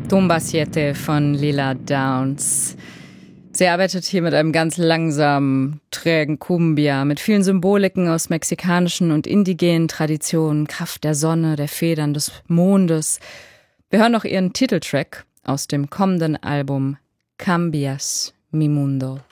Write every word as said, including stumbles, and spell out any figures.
Tumba siete von Lila Downs. Sie arbeitet hier mit einem ganz langsamen, trägen Cumbia, mit vielen Symboliken aus mexikanischen und indigenen Traditionen, Kraft der Sonne, der Federn, des Mondes. Wir hören noch ihren Titeltrack aus dem kommenden Album Cambias mi mundo.